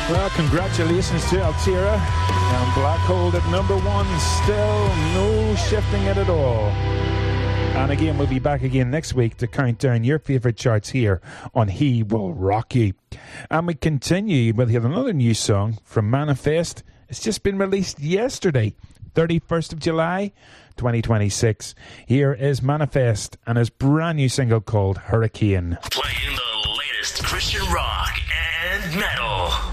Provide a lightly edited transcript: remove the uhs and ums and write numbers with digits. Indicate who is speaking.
Speaker 1: Well, congratulations to Altira and Black Hole at number one. Still no shifting it at all. And again, we'll be back again next week to count down your favourite charts here on He Will Rock You. And we continue with another new song from Manifest. It's just been released yesterday, 31st of July, 2026. Here is Manifest and his brand new single called Hurricane.
Speaker 2: Playing the latest Christian rock and metal.